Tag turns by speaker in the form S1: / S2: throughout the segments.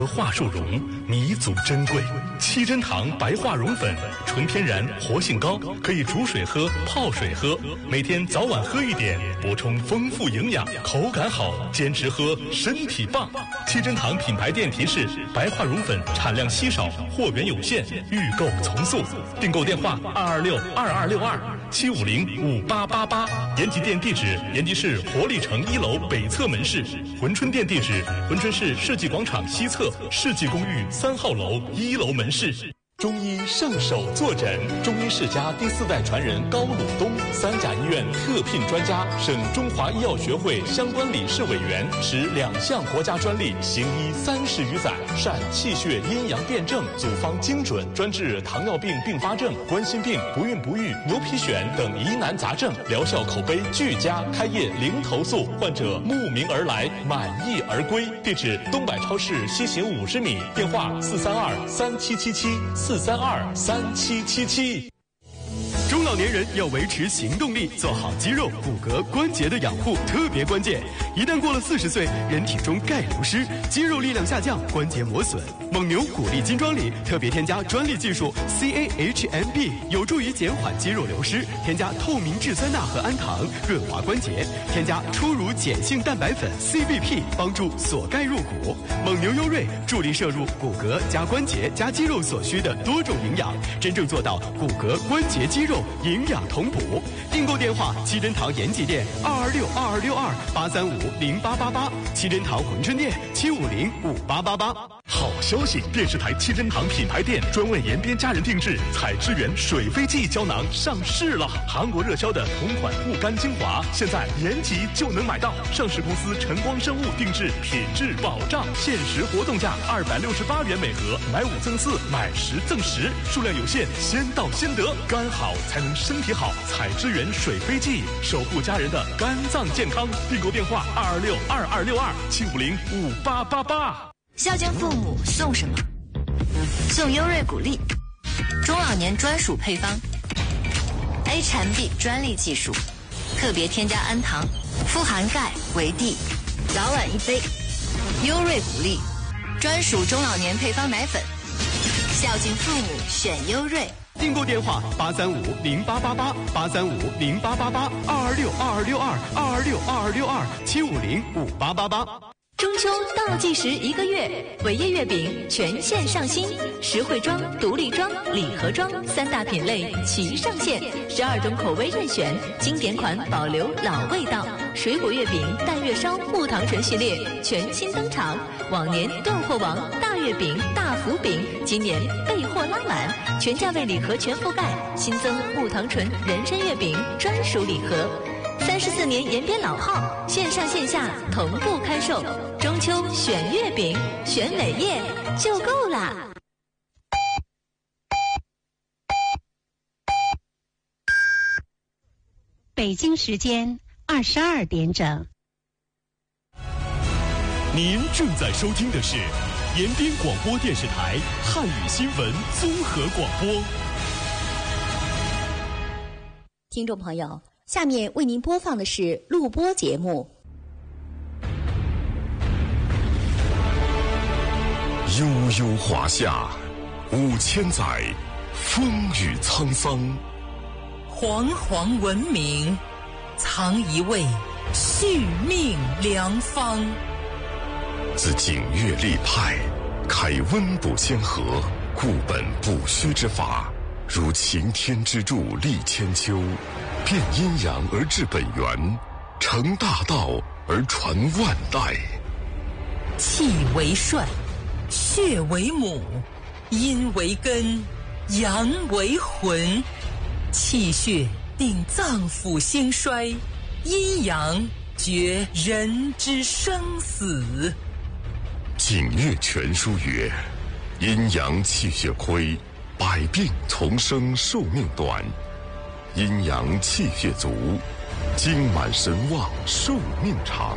S1: 桦树茸弥足珍贵，七珍堂白桦茸粉，纯天然，活性高，可以煮水喝、泡水喝，每天早晚喝一点，补充丰富营养，口感好，坚持喝身体棒。七珍堂品牌店提示：白桦茸粉产量稀少，货源有限，预购从速。订购电话226-2262-750-5888。延吉店地址：延吉市活力城1楼北侧门市。珲春店地址：珲春市世纪广场西侧世纪公寓3号楼1楼门市。中医圣手坐诊，中医世家第4代传人高鲁东，3甲医院特聘专家，省中华医药学会相关理事委员，持2项国家专利，行医30余载，善气血阴阳辩证，组方精准，专治糖尿病并发症、冠心病、不孕不育、牛皮癣等疑难杂症，疗效口碑俱佳，开业零投诉，患者慕名而来，满意而归。地址：东百超市西行50米，电话432-3777，432-3777。
S2: 中老年人要维持行动力，做好肌肉、骨骼、关节的养护特别关键。一旦过了40岁，人体中钙流失，肌肉力量下降，关节磨损。蒙牛骨力金装里特别添加专利技术 CAHMB， 有助于减缓肌肉流失。添加透明质酸钠和氨糖，润滑关节。添加初乳碱性蛋白粉 CBP， 帮助锁钙入骨。蒙牛优瑞助力摄入骨骼加关节加肌肉所需的多种营养，真正做到骨骼、关节、肌肉营养同补。订购电话：七珍堂延吉店226-2262-835-0888，七珍堂珲春店750-5888。
S1: 好消息！电视台七珍堂品牌店专为延边家人定制采之源水飞记胶囊上市了。韩国热销的同款护肝精华，现在延吉就能买到。上市公司晨光生物定制，品质保障，限时活动价268元每盒，买5赠4，买10赠10，数量有限，先到先得。肝好才能身体好，采之源水飞记，守护家人的肝脏健康。订购电话226-2262-750-5888。
S3: 孝敬父母送什么？送优瑞谷粒，中老年专属配方 ，HMB 专利技术，特别添加氨糖，富含钙为 D， 早晚1杯。优瑞谷粒，专属中老年配方奶粉，孝敬父母选优瑞。
S2: 订购电话835-0888，835-0888，226-2262-226-2262-750-5888。
S4: 中秋倒计时1个月，伟业月饼全线上新，实惠装、独立装、礼盒装3大品类齐上线，12种口味任选，经典款保留老味道。水果月饼、淡月烧、木糖醇系列全新登场，往年断货王大月饼、大福饼，今年备货拉满，全价位礼盒全覆盖，新增木糖醇人参月饼专属礼盒。34年延边老号，线上线下同步开售。中秋选月饼，选伟业就够啦。
S5: 北京时间22点整。
S1: 您正在收听的是延边广播电视台汉语新闻综合广播。
S4: 听众朋友，下面为您播放的是录播节目。
S6: 悠悠华夏，5000载，风雨沧桑。
S7: 煌煌文明，藏一位续命良方。
S6: 自景岳立派，开温补先河，固本补虚之法，如擎天之柱立千秋，变阴阳而治本源，成大道而传万代。
S7: 气为帅，血为母，阴为根，阳为魂。气血定脏腑兴衰，阴阳决人之生死。
S6: 景岳全书曰：阴阳气血亏，百病丛生，寿命短；阴阳气血足，精满神旺，寿命长。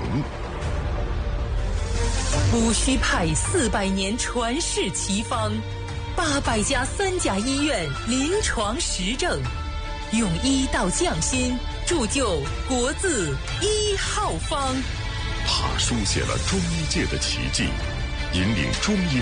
S7: 补虚派400年传世奇方，800家3甲医院临床实证，用医道匠心，铸就国字1号方。
S6: 他书写了中医界的奇迹， 引领中医